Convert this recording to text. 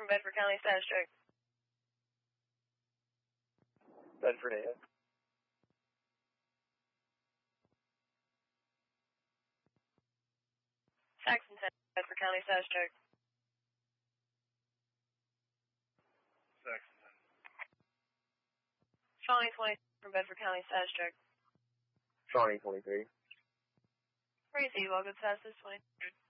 from Bedford County, status check. Bedford AM. Saxon 10, Bedford County, status check. Saxon 10. Shawnee 20 from Bedford County, status check. Shawnee 23. Receive all good status 20.